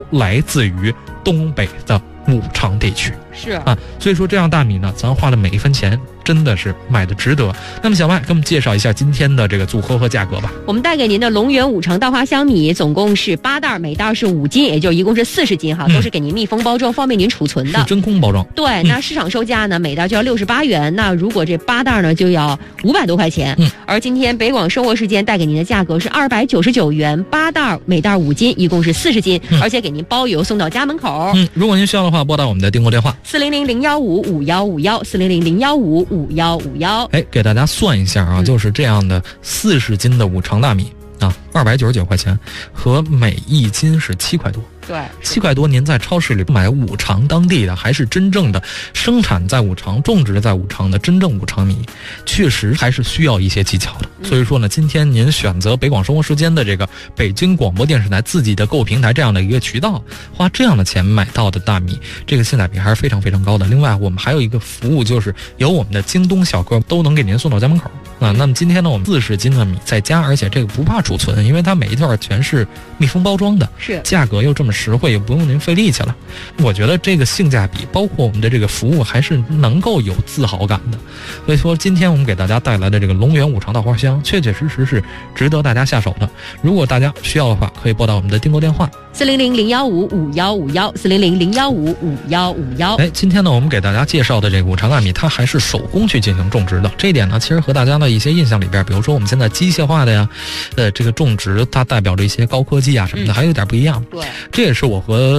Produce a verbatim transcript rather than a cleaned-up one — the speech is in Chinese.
来自于东北的五常地区。 是啊，所以说这样大米呢，咱花的每一分钱真的是买的值得。那么小麦给我们介绍一下今天的这个组合和价格吧。 我们带给您的龙源五常稻花香米总共是八袋，每袋是五斤，也就一共是四十斤哈， 嗯、 都是给您密封包装，方便您储存的。 是真空包装。 对， 嗯、 那市场售价呢，每袋就要六十八元，那如果这八袋呢就要五百多块钱。 嗯， 而今天北广生活时间带给您的价格是二百九十九元，八袋每袋五斤，一共是四十斤， 嗯、 而且给您包邮送到家门口。 嗯，如果您需要的话，拨打我们的订购电话四零零零幺五五幺五幺四零零零幺五五幺五幺。 哎，给大家算一下啊， 嗯、 就是这样的四十斤的五常大米啊，二百九十九块钱，和每一斤是七块多。 对， 七块多，您在超市里买五常当地的，还是真正的生产在五常、种植在五常的真正五常米，确实还是需要一些技巧的。 嗯、 所以说呢，今天您选择北广生活时间的这个北京广播电视台自己的购物平台这样的一个渠道，花这样的钱买到的大米，这个性价比还是非常非常高的。另外，我们还有一个服务，就是由我们的京东小哥都能给您送到家门口啊。那么今天呢，我们四十斤的米在家，而且这个不怕储存，因为它每一段全是密封包装的， 是价格又这么实惠，也不用您费力气了。我觉得这个性价比，包括我们的这个服务，还是能够有自豪感的。所以说，今天我们给大家带来的这个龙源五常稻花香，确确实实是值得大家下手的。如果大家需要的话，可以拨打我们的订购电话四零零零幺五五幺五幺四零零零幺五五幺五幺。 哎，今天呢，我们给大家介绍的这个五常大米，它还是手工去进行种植的。这一点呢，其实和大家的一些印象里边，比如说我们现在机械化的呀，呃，这个种植它代表着一些高科技啊什么的， 嗯、 还有点不一样。 对， 这也是我和